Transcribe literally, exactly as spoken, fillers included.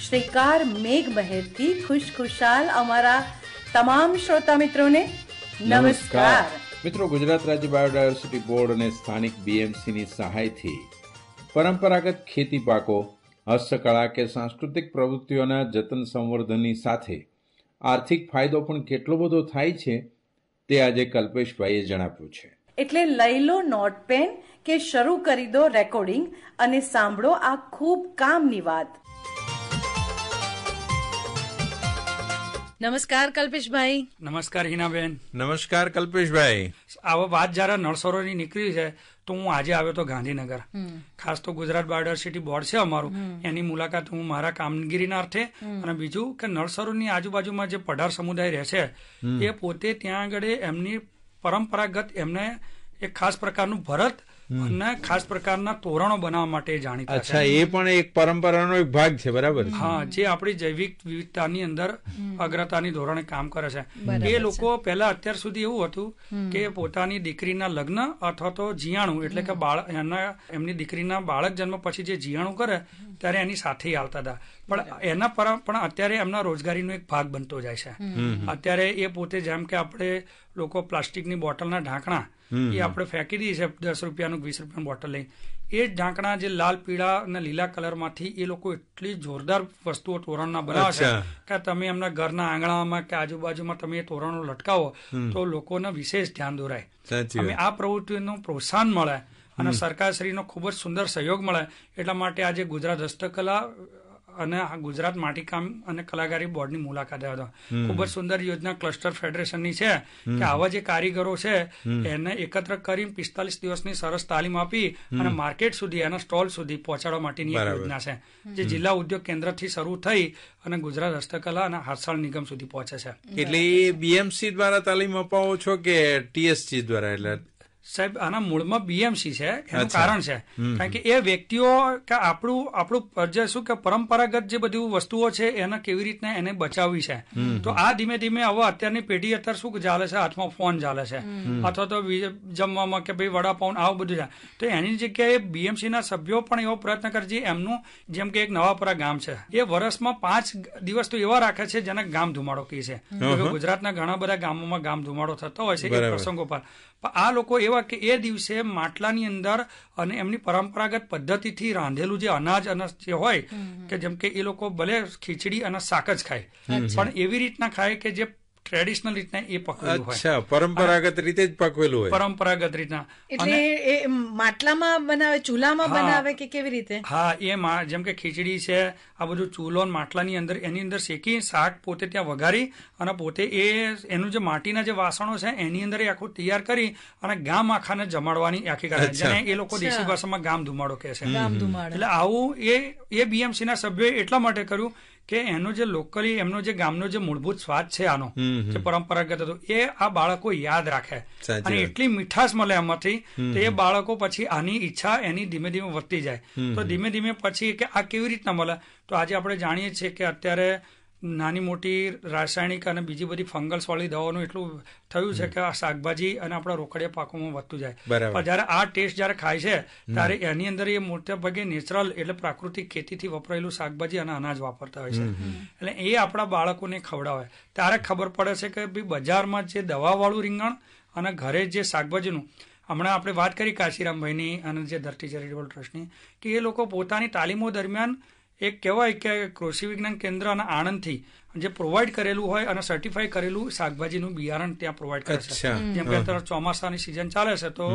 શ્રીકાર મેઘ બહેરથી ખુશખુશાલ અમારા તમામ શ્રોતા મિત્રોને નમસ્કાર. મિત્રો, ગુજરાત રાજ્ય બાયોડાયવર્સિટી બોર્ડ અને સ્થાનિક બીએમસીની સહાયથી પરંપરાગત ખેતી પાકો, હસ્તકળા કે સાંસ્કૃતિક પ્રવૃત્તિઓના જતન સંવર્ધનની સાથે આર્થિક ફાયદો પણ કેટલો બધો થાય છે તે આજે કલ્પેશભાઈએ જણાવ્યું છે. એટલે લઈ લો નોટ પેન કે શરૂ કરી દો રેકોર્ડિંગ અને સાંભળો આ ખૂબ કામની વાત. નમસ્કાર કલ્પેશભાઈ. નમસ્કાર હિનાબેન. નમસ્કાર કલ્પેશભાઈ. આવા વાત જયારે નળસરોની નીકળી છે તો હું આજે આવ્યો તો ગાંધીનગર. ખાસ તો ગુજરાત બાયોડાયવર્સિટી બોર્ડ છે અમારું, એની મુલાકાત હું મારા કામગીરીના અર્થે, અને બીજું કે નળસરોની આજુબાજુમાં જે પઢાર સમુદાય રહે છે એ પોતે ત્યાં આગળ એમની પરંપરાગત એમને એક ખાસ પ્રકારનું ભરત અને ખાસ પ્રકારના તોરણો બનાવવા માટે જાણીતા છે. અચ્છા, એ પણ એક પરંપરાનો એક ભાગ છે, બરાબર? હા, જે આપણી જૈવિક વિવિધતાની અંદર અગ્રતાની ધોરણે કામ કરે છે. એ લોકો પહેલા અત્યાર સુધી એવું હતું કે પોતાની દીકરીના લગ્ન અથવા તો જીયાણું એટલે કે બાળક એના એમની દીકરીના બાળક જન્મ પછી જે જીયાણું કરે ત્યારે એની સાથે આવતા હતા, પણ એના પર પણ અત્યારે એમના રોજગારીનો એક ભાગ બનતો જાય છે. અત્યારે એ પોતે જેમ કે આપણે લોકો પ્લાસ્ટિકની બોટલના ઢાંકણા એ આપણે ફેંકી દઈએ છે દસ રૂપિયાનું વીસ રૂપિયાનું બોટલ લઈ, એ જ ઢાંકણા જે લાલ, પીળા અને લીલા કલરમાંથી એ લોકો એટલી જોરદાર વસ્તુઓ તોરણના બનાવે છે કે તમે એમના ઘરના આંગણામાં કે આજુબાજુમાં તમે એ તોરણો લટકાવો તો લોકોને વિશેષ ધ્યાન દોરાય. અમે આ પ્રવૃત્તિનું પ્રોત્સાહન મળે અને સરકારશ્રીનો ખૂબ જ સુંદર સહયોગ મળે એટલા માટે આજે ગુજરાત હસ્તકલા અને ગુજરાત માટીકામ અને કલાકારી બોર્ડની મુલાકાત આવ્યો હતો. ખૂબ જ સુંદર યોજના ક્લસ્ટર ફેડરેશનની છે કે આવા જે કારીગરો છે એને એકત્ર કરી પિસ્તાલીસ દિવસની સરસ તાલીમ આપી અને માર્કેટ સુધી, એના સ્ટોલ સુધી પહોંચાડવા માટેની એક યોજના છે જે જિલ્લા ઉદ્યોગ કેન્દ્રથી શરૂ થઈ અને ગુજરાત હસ્તકલા અને હાથસાળ નિગમ સુધી પહોંચે છે. એટલે એ બીએમસી દ્વારા તાલીમ અપાવો છો કે ટીએસસી દ્વારા? એટલે સાહેબ, આના મૂળમાં બીએમસી છે. એનું કારણ છે કારણ કે એ વ્યક્તિઓ કે આપણું આપણું જે શું કે પરંપરાગત જે બધી વસ્તુઓ છે એને કેવી રીતના એને બચાવવી છે. તો આ ધીમે ધીમે હવે અત્યારની પેઢી અત્યારે શું ચાલે છે, હાથમાં ફોન ચાલે છે અથવા તો જમવામાં કે ભાઈ વડાપાઉં આવું બધું છે. તો એની જગ્યાએ બીએમસી ના સભ્યો પણ એવો પ્રયત્ન કરે છે. એમનું જેમ કે એક નવાપરા ગામ છે, એ વર્ષમાં પાંચ દિવસ તો એવા રાખે છે જેને ગામ ધુમાડો કહે છે. ગુજરાતના ઘણા બધા ગામોમાં ગામ ધુમાડો થતો હોય છે એ પ્રસંગો પર. આ લોકો એવા કે એ દિવસે માટલાની અંદર અને એમની પરંપરાગત પદ્ધતિથી રાંધેલું જે અનાજ અને જે હોય કે જેમ કે એ લોકો ભલે ખીચડી અને શાક જ ખાય પણ એવી રીતના ખાય કે જે ટ્રેડિશનલ રીતના એ પકવેલું હોય. અચ્છા, પરંપરાગત રીતે જ પકવેલું હોય. પરંપરાગત રીતના. એટલે એ માટલામાં બનાવે, ચૂલામાં બનાવે કે કેવી રીતે? હા, એ જેમ કે ખીચડી છે આ બધું ચૂલો માટલાની અંદર એની અંદર શેકી શાક પોતે ત્યાં વઘારી અને પોતે એ એનું જે માટીના જે વાસણો છે એની અંદર એ આખું તૈયાર કરી અને ગામ આખાને જમાડવાની આખી કરે, જેને એ લોકો દેશી ભાષામાં ગામ ધુમાડો કહે છે. એટલે આવું એ એ બીએમસી ના સભ્યોએ એટલા માટે કર્યું કે એનો જે લોકલી એમનો જે ગામનો જે મૂળભૂત સ્વાદ છે આનો જે પરંપરાગત હતો એ આ બાળકો યાદ રાખે અને એટલી મીઠાશ મળે એમાંથી તો એ બાળકો પછી આની ઈચ્છા એની ધીમે ધીમે વધતી જાય. તો ધીમે ધીમે પછી કે આ કેવી રીતના મળે, તો આજે આપણે જાણીએ છીએ કે અત્યારે નાની મોટી રાસાયણિક અને બીજી બધી ફંગલ્સ વાળી દવાનું એટલું થયું છે કે આ શાકભાજી અને આપણા રોકડિયા પાકોમાં વધતું જાય. પણ જયારે આ ટેસ્ટ જયારે ખાય છે ત્યારે એની અંદર એ મોટા ભાગે નેચરલ એટલે પ્રાકૃતિક ખેતીથી વપરાયેલું શાકભાજી અને અનાજ વાપરતા હોય છે. એટલે એ આપણા બાળકોને ખવડાવે ત્યારે ખબર પડે છે કે ભાઈ બજારમાં જે દવાવાળું રીંગણ અને ઘરે જે શાકભાજીનું, હમણાં આપણે વાત કરી કાશીરામભાઈની અને જે ધરતી ચેરિટેબલ ટ્રસ્ટની, કે એ લોકો પોતાની તાલીમો દરમિયાન એક કહેવાય કે કૃષિ વિજ્ઞાન કેન્દ્ર અને આણંદથી જે પ્રોવાઈડ કરેલું હોય અને સર્ટિફાઈ કરેલું શાકભાજીનું બિયારણ ત્યાં પ્રોવાઈડ કરે છે. જેમ કે અત્યારે ચોમાસાની સિઝન ચાલે છે તો